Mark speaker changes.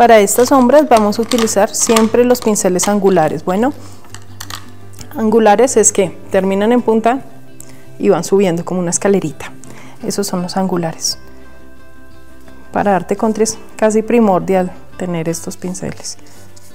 Speaker 1: Para estas sombras vamos a utilizar siempre los pinceles angulares. Bueno, angulares es que terminan en punta y van subiendo como una escalerita. Esos son los angulares. Para arte country es casi primordial tener estos pinceles.